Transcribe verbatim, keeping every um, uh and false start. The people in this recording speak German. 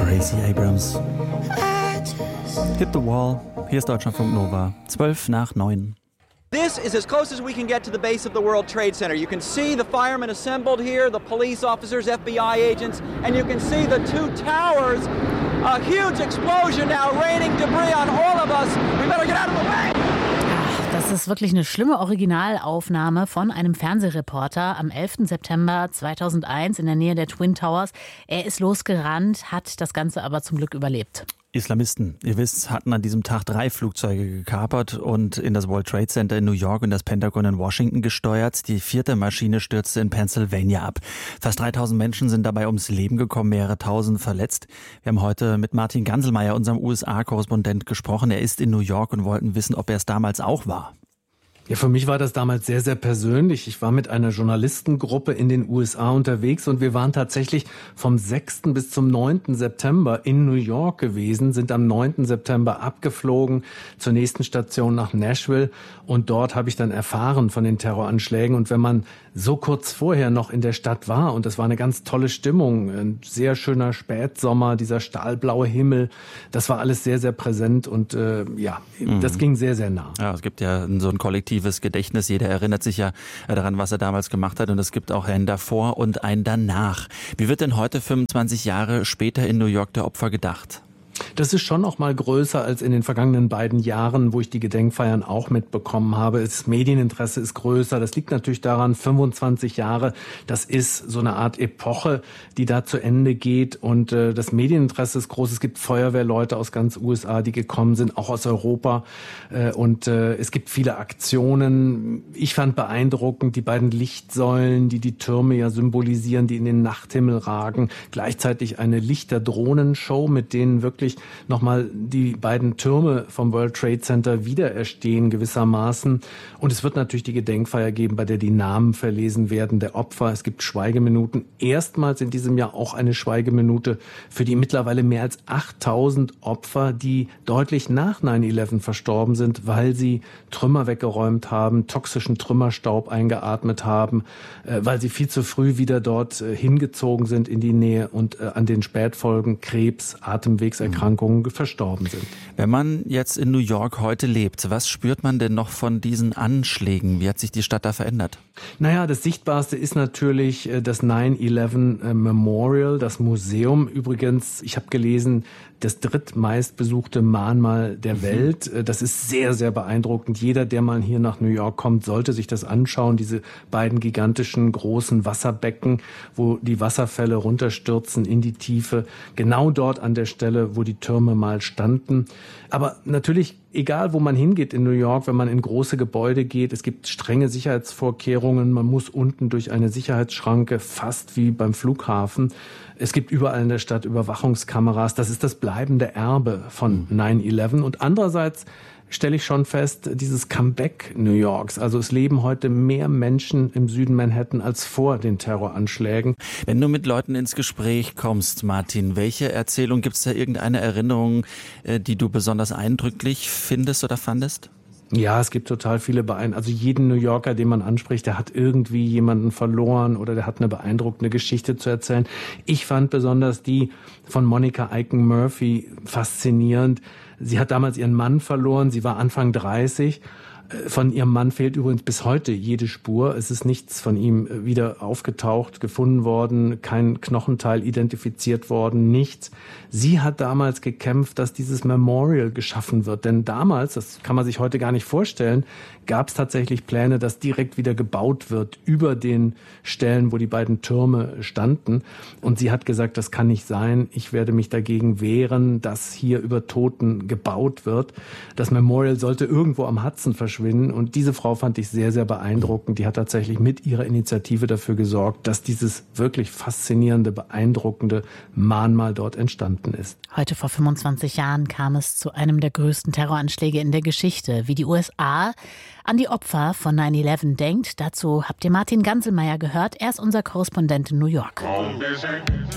Stacey Abrams. Hit the Wall. Hier ist Deutschlandfunk Nova. Zwölf nach neun. This is as close as we can get to the base of the World Trade Center. You can see the firemen assembled here, the police officers, F B I agents, and you can see the two towers. A huge explosion now, raining debris on all of us. We better get out of the way. Das ist wirklich eine schlimme Originalaufnahme von einem Fernsehreporter am elften September zweitausendeins in der Nähe der Twin Towers. Er ist losgerannt, hat das Ganze aber zum Glück überlebt. Islamisten, ihr wisst, hatten an diesem Tag drei Flugzeuge gekapert und in das World Trade Center in New York und das Pentagon in Washington gesteuert. Die vierte Maschine stürzte in Pennsylvania ab. Fast dreitausend Menschen sind dabei ums Leben gekommen, mehrere tausend verletzt. Wir haben heute mit Martin Ganselmeier, unserem U S A-Korrespondent, gesprochen. Er ist in New York und wollten wissen, ob er es damals auch war. Ja, für mich war das damals sehr, sehr persönlich. Ich war mit einer Journalistengruppe in den U S A unterwegs und wir waren tatsächlich vom sechsten bis zum neunten September in New York gewesen, sind am neunten September abgeflogen zur nächsten Station nach Nashville und dort habe ich dann erfahren von den Terroranschlägen. Und wenn man so kurz vorher noch in der Stadt war und das war eine ganz tolle Stimmung, ein sehr schöner Spätsommer, dieser stahlblaue Himmel, das war alles sehr, sehr präsent und äh, ja, mhm. das ging sehr, sehr nah. Ja, es gibt ja so ein Kollektiv Gedächtnis. Jeder erinnert sich ja daran, was er damals gemacht hat. Und es gibt auch einen davor und einen danach. Wie wird denn heute, fünfundzwanzig Jahre später, in New York der Opfer gedacht? Das ist schon noch mal größer als in den vergangenen beiden Jahren, wo ich die Gedenkfeiern auch mitbekommen habe. Das Medieninteresse ist größer. Das liegt natürlich daran, fünfundzwanzig Jahre, das ist so eine Art Epoche, die da zu Ende geht. Und äh, das Medieninteresse ist groß. Es gibt Feuerwehrleute aus ganz U S A, die gekommen sind, auch aus Europa. Äh, und äh, es gibt viele Aktionen. Ich fand beeindruckend die beiden Lichtsäulen, die die Türme ja symbolisieren, die in den Nachthimmel ragen. Gleichzeitig eine Lichterdrohnenshow, mit denen wirklich nochmal die beiden Türme vom World Trade Center wiedererstehen gewissermaßen. Und es wird natürlich die Gedenkfeier geben, bei der die Namen verlesen werden der Opfer. Es gibt Schweigeminuten. Erstmals in diesem Jahr auch eine Schweigeminute für die mittlerweile mehr als achttausend Opfer, die deutlich nach neun elf verstorben sind, weil sie Trümmer weggeräumt haben, toxischen Trümmerstaub eingeatmet haben, äh, weil sie viel zu früh wieder dort äh, hingezogen sind in die Nähe und äh, an den Spätfolgen Krebs, Atemwegserkrankungen verstorben sind. Wenn man jetzt in New York heute lebt, was spürt man denn noch von diesen Anschlägen? Wie hat sich die Stadt da verändert? Naja, das Sichtbarste ist natürlich das neun elf Memorial, das Museum. Übrigens, ich habe gelesen, das drittmeistbesuchte Mahnmal der Welt. Das ist sehr, sehr beeindruckend. Jeder, der mal hier nach New York kommt, sollte sich das anschauen. Diese beiden gigantischen großen Wasserbecken, wo die Wasserfälle runterstürzen in die Tiefe. Genau dort an der Stelle, wo die Türme mal standen. Aber natürlich, egal wo man hingeht in New York, wenn man in große Gebäude geht, es gibt strenge Sicherheitsvorkehrungen. Man muss unten durch eine Sicherheitsschranke, fast wie beim Flughafen. Es gibt überall in der Stadt Überwachungskameras. Das ist das bleibende Erbe von neun elf. Und andererseits stelle ich schon fest, dieses Comeback New Yorks. Also es leben heute mehr Menschen im Süden Manhattan als vor den Terroranschlägen. Wenn du mit Leuten ins Gespräch kommst, Martin, welche Erzählung, gibt es da irgendeine Erinnerung, die du besonders eindrücklich findest oder fandest? Ja, es gibt total viele Beeindruckungen. Also jeden New Yorker, den man anspricht, der hat irgendwie jemanden verloren oder der hat eine beeindruckende Geschichte zu erzählen. Ich fand besonders die von Monica Eichen-Murphy faszinierend. Sie hat damals ihren Mann verloren, sie war Anfang dreißig. Von ihrem Mann fehlt übrigens bis heute jede Spur. Es ist nichts von ihm wieder aufgetaucht, gefunden worden, kein Knochenteil identifiziert worden, nichts. Sie hat damals gekämpft, dass dieses Memorial geschaffen wird. Denn damals, das kann man sich heute gar nicht vorstellen, gab es tatsächlich Pläne, dass direkt wieder gebaut wird über den Stellen, wo die beiden Türme standen. Und sie hat gesagt, das kann nicht sein. Ich werde mich dagegen wehren, dass hier über Toten gebaut wird. Das Memorial sollte irgendwo am Hudson verschwinden. Und diese Frau fand ich sehr, sehr beeindruckend. Die hat tatsächlich mit ihrer Initiative dafür gesorgt, dass dieses wirklich faszinierende, beeindruckende Mahnmal dort entstanden ist. Heute vor fünfundzwanzig Jahren kam es zu einem der größten Terroranschläge in der Geschichte. Wie die U S A an die Opfer von neun elf denkt, dazu habt ihr Martin Ganselmeier gehört. Er ist unser Korrespondent in New York.